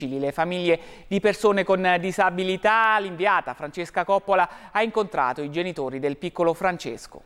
Le famiglie di persone con disabilità. L'inviata Francesca Coppola ha incontrato i genitori del piccolo Francesco.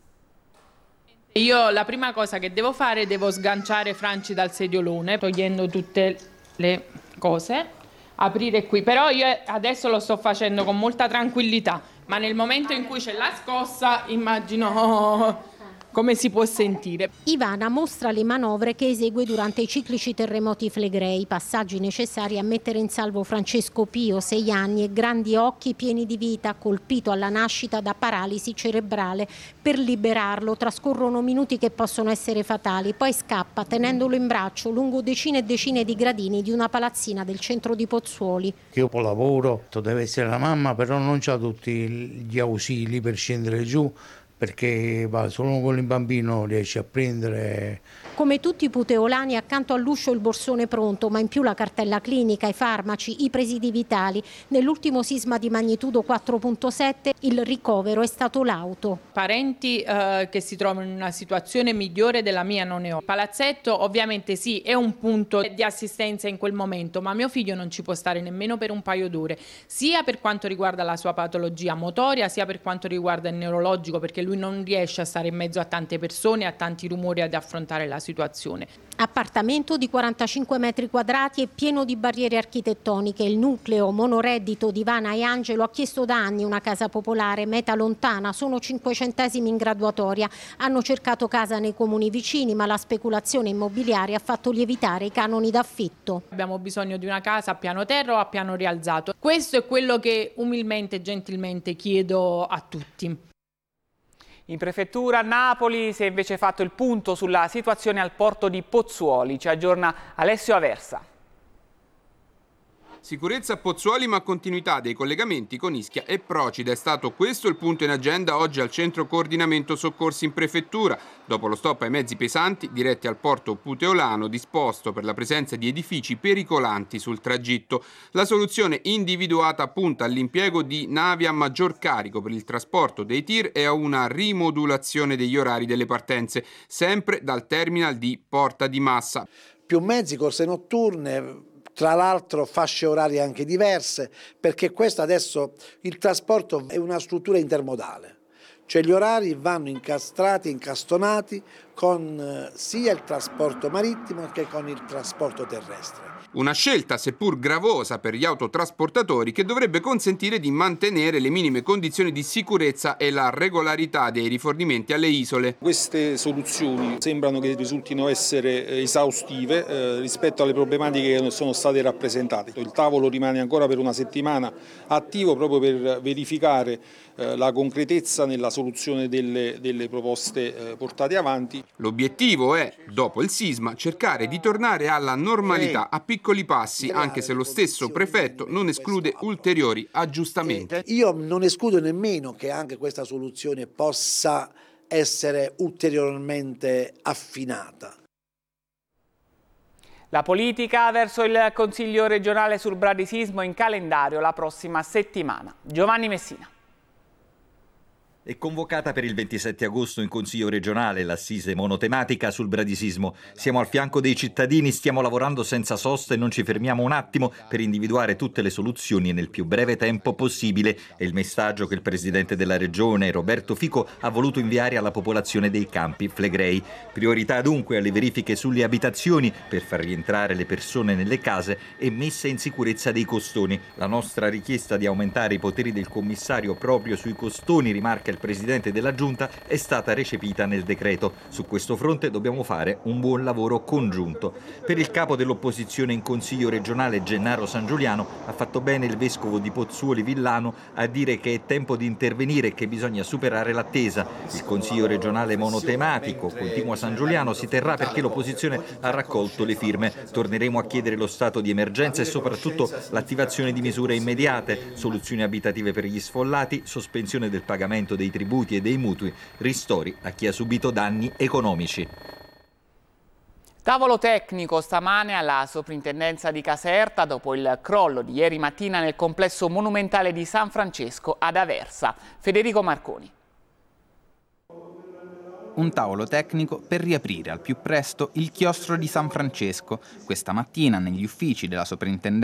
Io la prima cosa che devo fare, devo sganciare Franci dal sediolone, togliendo tutte le cose, aprire qui. Però io adesso lo sto facendo con molta tranquillità, ma nel momento in cui c'è la scossa immagino come si può sentire. Ivana mostra le manovre che esegue durante i ciclici terremoti flegrei, passaggi necessari a mettere in salvo Francesco Pio, 6 anni, e grandi occhi pieni di vita, colpito alla nascita da paralisi cerebrale. Per liberarlo trascorrono minuti che possono essere fatali, poi scappa tenendolo in braccio lungo decine e decine di gradini di una palazzina del centro di Pozzuoli. Io poi lavoro, deve essere la mamma, però non c'ha tutti gli ausili per scendere giù, perché solo con il bambino riesce a prendere. Come tutti i puteolani, accanto all'uscio il borsone pronto, ma in più la cartella clinica, i farmaci, i presidi vitali. Nell'ultimo sisma di magnitudo 4.7 il ricovero è stato l'auto. Parenti che si trovano in una situazione migliore della mia non ne ho. Palazzetto ovviamente sì, è un punto di assistenza in quel momento, ma mio figlio non ci può stare nemmeno per un paio d'ore, sia per quanto riguarda la sua patologia motoria, sia per quanto riguarda il neurologico, perché lui non riesce a stare in mezzo a tante persone, a tanti rumori, ad affrontare la situazione. Appartamento di 45 metri quadrati e pieno di barriere architettoniche. Il nucleo monoreddito di Ivana e Angelo ha chiesto da anni una casa popolare, meta lontana, sono 5 centesimi in graduatoria. Hanno cercato casa nei comuni vicini, ma la speculazione immobiliare ha fatto lievitare i canoni d'affitto. Abbiamo bisogno di una casa a piano terra o a piano rialzato. Questo è quello che umilmente e gentilmente chiedo a tutti. In prefettura a Napoli si è invece fatto il punto sulla situazione al porto di Pozzuoli. Ci aggiorna Alessio Aversa. Sicurezza a Pozzuoli, ma continuità dei collegamenti con Ischia e Procida. È stato questo il punto in agenda oggi al centro coordinamento soccorsi in prefettura, dopo lo stop ai mezzi pesanti diretti al porto puteolano disposto per la presenza di edifici pericolanti sul tragitto. La soluzione individuata punta all'impiego di navi a maggior carico per il trasporto dei tir e a una rimodulazione degli orari delle partenze, sempre dal terminal di Porta di Massa. Più mezzi, corse notturne, tra l'altro fasce orarie anche diverse, perché questo adesso il trasporto è una struttura intermodale, cioè gli orari vanno incastrati, incastonati con sia il trasporto marittimo che con il trasporto terrestre. Una scelta seppur gravosa per gli autotrasportatori che dovrebbe consentire di mantenere le minime condizioni di sicurezza e la regolarità dei rifornimenti alle isole. Queste soluzioni sembrano che risultino essere esaustive rispetto alle problematiche che sono state rappresentate. Il tavolo rimane ancora per una settimana attivo proprio per verificare la concretezza nella soluzione delle proposte portate avanti. L'obiettivo è, dopo il sisma, cercare di tornare alla normalità a piccoli passi, anche se lo stesso prefetto non esclude ulteriori aggiustamenti. Io non escludo nemmeno che anche questa soluzione possa essere ulteriormente affinata. La politica verso il Consiglio regionale sul bradisismo in calendario la prossima settimana. Giovanni Messina. È convocata per il 27 agosto in Consiglio regionale l'assise monotematica sul bradisismo. Siamo al fianco dei cittadini, stiamo lavorando senza sosta e non ci fermiamo un attimo per individuare tutte le soluzioni nel più breve tempo possibile. È il messaggio che il presidente della regione, Roberto Fico, ha voluto inviare alla popolazione dei Campi Flegrei. Priorità dunque alle verifiche sulle abitazioni per far rientrare le persone nelle case e messa in sicurezza dei costoni. La nostra richiesta di aumentare i poteri del commissario proprio sui costoni, rimarca il presidente della giunta, è stata recepita nel decreto. Su questo fronte dobbiamo fare un buon lavoro congiunto. Per il capo dell'opposizione in Consiglio regionale, Gennaro San Giuliano, ha fatto bene il vescovo di Pozzuoli Villano a dire che è tempo di intervenire e che bisogna superare l'attesa. Il Consiglio regionale monotematico, continua San Giuliano, si terrà perché l'opposizione ha raccolto le firme. Torneremo a chiedere lo stato di emergenza e soprattutto l'attivazione di misure immediate, soluzioni abitative per gli sfollati, sospensione del pagamento dei tributi e dei mutui, ristori a chi ha subito danni economici. Tavolo tecnico stamane alla soprintendenza di Caserta dopo il crollo di ieri mattina nel complesso monumentale di San Francesco ad Aversa. Federico Marconi. Un tavolo tecnico per riaprire al più presto il chiostro di San Francesco. Questa mattina negli uffici della soprintendenza